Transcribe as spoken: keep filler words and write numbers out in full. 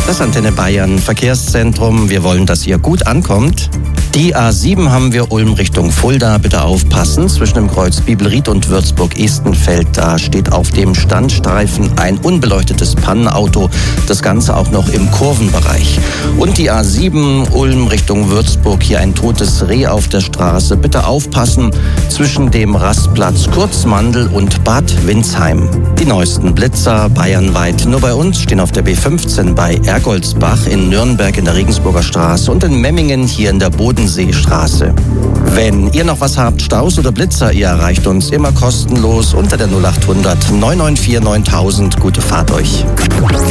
Das Antenne Bayern Verkehrszentrum. Wir wollen, dass ihr gut ankommt. Die A sieben haben wir Ulm Richtung Fulda. Bitte aufpassen. Zwischen dem Kreuz Bibelried und Würzburg-Estenfeld, da steht auf dem Standstreifen ein unbeleuchtetes Pannenauto. Das Ganze auch noch im Kurvenbereich. Und die A sieben Ulm Richtung Würzburg. Hier ein totes Reh auf der Straße. Bitte aufpassen. Zwischen dem Rastplatz Kurzmandel und Bad Windsheim. Die neuesten Blitzer bayernweit. Nur bei uns stehen auf der B fünfzehn bei Ergoldsbach, in Nürnberg in der Regensburger Straße und in Memmingen hier in der Bodenseestraße. Wenn ihr noch was habt, Staus oder Blitzer, ihr erreicht uns immer kostenlos unter der null acht hundert neun neun vier neuntausend. Gute Fahrt euch.